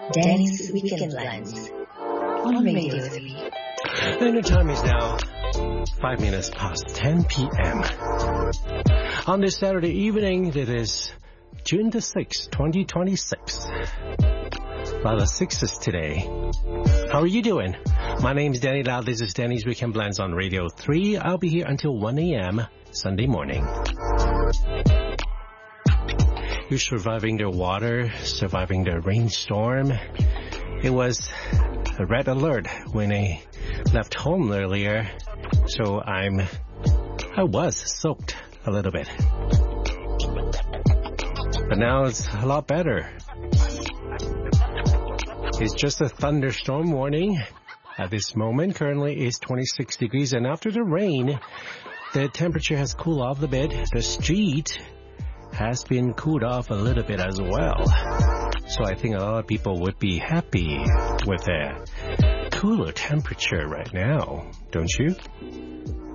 Danny's Weekend Plans on Radio 3. And the time is now 5 minutes past 10 p.m. On this Saturday evening, it is June the 6th, 2026. A lot of sixes today. How are you doing? My name is Danny Lau. This is Danny's Weekend Plans on Radio 3. I'll be here until 1 a.m. Sunday morning. You're surviving the water, surviving the rainstorm. It was a red alert when I left home earlier, so I was soaked a little bit. But now it's a lot better. It's just a thunderstorm warning. At this moment, currently it's 26 degrees, and after the rain, the temperature has cooled off a bit. The street has been cooled off a little bit as well. So I think a lot of people would be happy with a cooler temperature right now, don't you?